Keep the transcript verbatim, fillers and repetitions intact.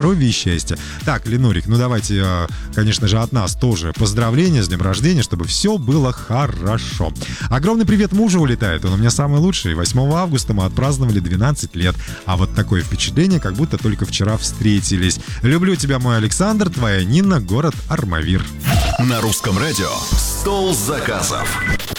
здоровья и счастья. Так, Ленурик, ну давайте, конечно же, от нас тоже поздравления с днем рождения, чтобы все было хорошо. Огромный привет мужу улетает, он у меня самый лучший. восьмого августа мы отпраздновали двенадцать лет, а вот такое впечатление, как будто только вчера встретились. Люблю тебя, мой Александр, твоя Нина, город Армавир. На русском радио «Стол заказов».